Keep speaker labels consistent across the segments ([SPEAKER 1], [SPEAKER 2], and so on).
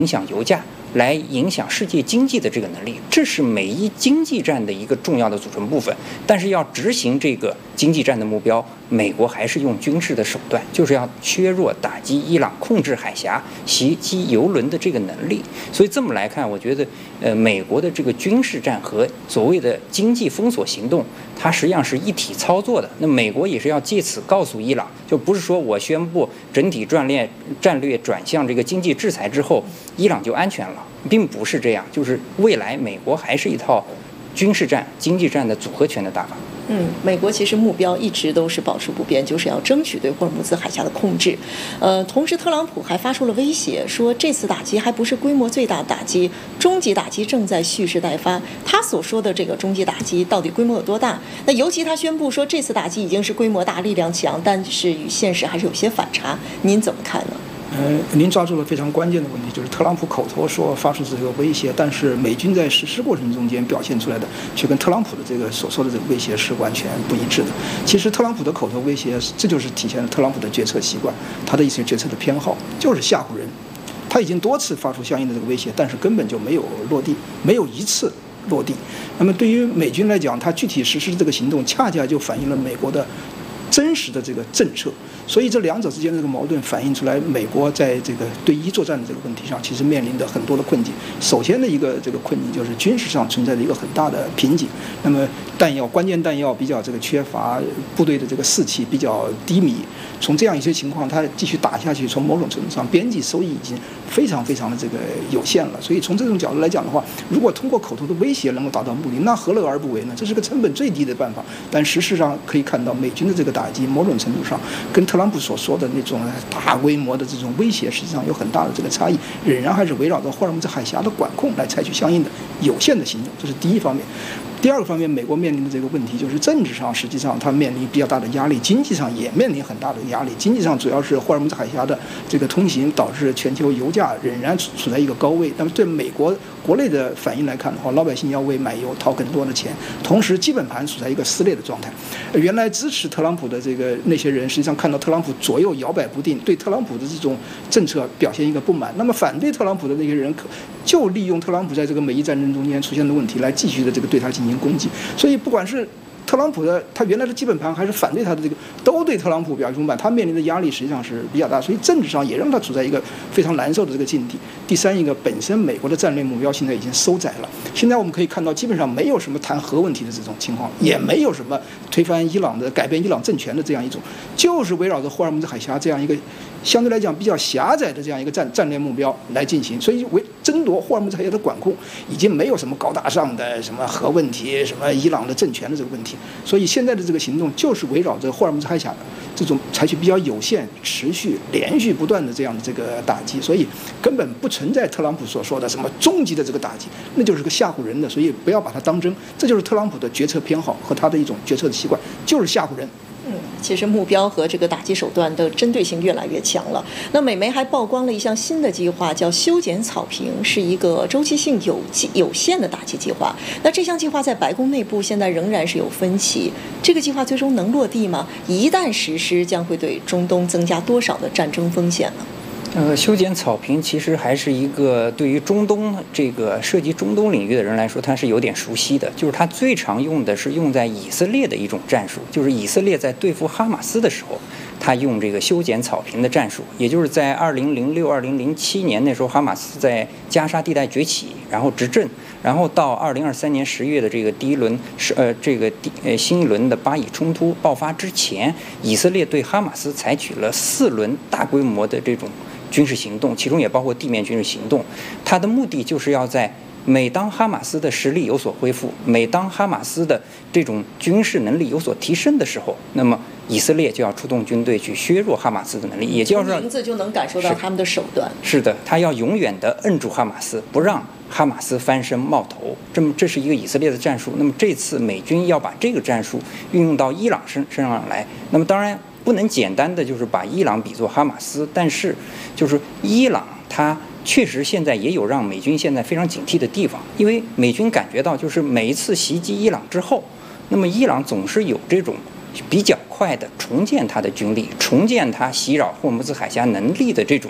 [SPEAKER 1] 影响油价，来影响世界经济的这个能力，这是美伊经济战的一个重要的组成部分。但是要执行这个经济战的目标，美国还是用军事的手段，就是要削弱打击伊朗控制海峡、袭击油轮的这个能力。所以这么来看，我觉得美国的这个军事战和所谓的经济封锁行动，它实际上是一体操作的。那美国也是要借此告诉伊朗，就不是说我宣布整体战略转向这个经济制裁之后，伊朗就安全了，并不是这样。就是未来美国还是一套军事战、经济战的组合拳的打法。
[SPEAKER 2] 美国其实目标一直都是保持不变，就是要争取对霍尔木兹海峡的控制。同时特朗普还发出了威胁，说这次打击还不是规模最大的打击，终极打击正在蓄势待发。他所说的这个终极打击到底规模有多大？那尤其他宣布说这次打击已经是规模大、力量强，但是与现实还是有些反差。您怎么看呢？
[SPEAKER 3] 您抓住了非常关键的问题，就是特朗普口头说发出这个威胁，但是美军在实施过程中间表现出来的，却跟特朗普的这个所说的这个威胁是完全不一致的。其实特朗普的口头威胁，这就是体现了特朗普的决策习惯，他的一些决策的偏好，就是吓唬人。他已经多次发出相应的这个威胁，但是根本就没有落地，没有一次落地。那么对于美军来讲，他具体实施这个行动，恰恰就反映了美国的真实的这个政策。所以这两者之间的这个矛盾反映出来，美国在这个对伊作战的这个问题上，其实面临的很多的困境。首先的一个这个困境就是军事上存在的一个很大的瓶颈。那么关键弹药比较这个缺乏，部队的这个士气比较低迷。从这样一些情况，它继续打下去，从某种程度上，边际收益已经非常非常的这个有限了。所以从这种角度来讲的话，如果通过口头的威胁能够达到目的，那何乐而不为呢？这是个成本最低的办法。但事实上可以看到，美军的这个打击，某种程度上跟特朗普所说的那种大规模的这种威胁，实际上有很大的这个差异，仍然还是围绕着霍尔木兹海峡的管控来采取相应的有限的行动，这是第一方面。第二个方面，美国面临的这个问题就是政治上，实际上它面临比较大的压力，经济上也面临很大的压力。经济上主要是霍尔木兹海峡的这个通行导致全球油价仍然处在一个高位。那么对美国国内的反应来看的话，老百姓要为买油掏更多的钱，同时基本盘处在一个撕裂的状态。原来支持特朗普的那些人，实际上看到特朗普左右摇摆不定，对特朗普的这种政策表现一个不满。那么反对特朗普的那些人，就利用特朗普在这个美伊战争中间出现的问题来继续的这个对他进行攻击。所以不管是特朗普的他原来的基本盘，还是反对他的这个，都对特朗普表示不满，他面临的压力实际上是比较大，所以政治上也让他处在一个非常难受的这个境地。第三一个，本身美国的战略目标现在已经收窄了，现在我们可以看到基本上没有什么谈核问题的这种情况，也没有什么推翻伊朗的、改变伊朗政权的这样一种，就是围绕着霍尔木兹海峡这样一个相对来讲比较狭窄的这样一个战略目标来进行。所以争夺霍尔木兹海峡的管控已经没有什么高大上的什么核问题、什么伊朗的政权的这个问题。所以现在的这个行动就是围绕着霍尔木兹海峡的这种采取比较有限、持续、连续不断的这样的这个打击，所以根本不存在特朗普所说的什么终极的这个打击，那就是个吓唬人的。所以不要把它当真，这就是特朗普的决策偏好和他的一种决策的习惯，就是吓唬人。
[SPEAKER 2] 其实目标和这个打击手段的针对性越来越强了。那美媒还曝光了一项新的计划，叫修剪草坪，是一个周期性有限的打击计划。那这项计划在白宫内部现在仍然是有分歧，这个计划最终能落地吗？一旦实施，将会对中东增加多少的战争风险呢？
[SPEAKER 1] 修剪草坪其实还是一个对于中东这个涉及中东领域的人来说，它是有点熟悉的。就是它最常用的是用在以色列的一种战术，就是以色列在对付哈马斯的时候，它用这个修剪草坪的战术。也就是在2006、2007年那时候，哈马斯在加沙地带崛起，然后执政，然后到2023年10月的这个新一轮的巴以冲突爆发之前，以色列对哈马斯采取了4轮大规模的这种军事行动，其中也包括地面军事行动。它的目的就是要在每当哈马斯的实力有所恢复，每当哈马斯的这种军事能力有所提升的时候，那么以色列就要出动军队去削弱哈马斯的能力，也就是
[SPEAKER 2] 名字就能感受到他们的手段。
[SPEAKER 1] 是的，他要永远的摁住哈马斯，不让哈马斯翻身冒头。这是一个以色列的战术。那么这次美军要把这个战术运用到伊朗身上来，那么当然不能简单的就是把伊朗比作哈马斯，但是就是伊朗它确实现在也有让美军现在非常警惕的地方，因为美军感觉到就是每一次袭击伊朗之后，那么伊朗总是有这种比较快的重建它的军力，重建它袭扰霍尔木兹海峡能力的这种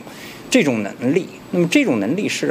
[SPEAKER 1] 这种能力。那么这种能力是